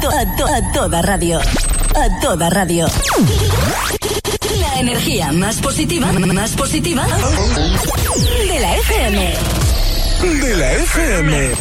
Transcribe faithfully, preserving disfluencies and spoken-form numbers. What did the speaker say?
to- a, to- a toda radio. A toda radio. La energía más positiva, más positiva de la F M. De la F M.